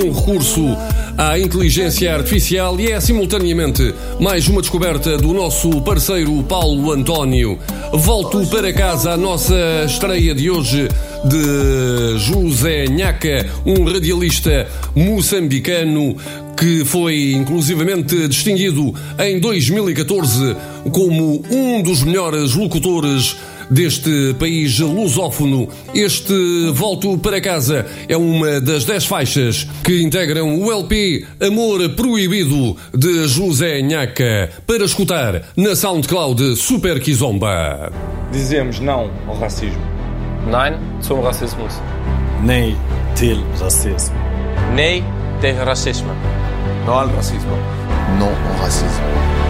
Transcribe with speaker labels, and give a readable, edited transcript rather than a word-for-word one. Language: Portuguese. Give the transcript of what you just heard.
Speaker 1: Um recurso à inteligência artificial e é simultaneamente mais uma descoberta do nosso parceiro Paulo António. Volto para casa à nossa estreia de hoje de José Nhaca, um radialista moçambicano que foi inclusivamente distinguido em 2014 como um dos melhores locutores deste país lusófono. Este Volto para Casa é uma das 10 faixas que integram o LP Amor Proibido de José Nhaca, para escutar na SoundCloud Super Kizomba.
Speaker 2: Dizemos não ao racismo.
Speaker 3: Nein zum Rassismus.
Speaker 4: Nee til racismo.
Speaker 3: Nee tegen racisme.
Speaker 5: No al racismo.
Speaker 6: No au racisme.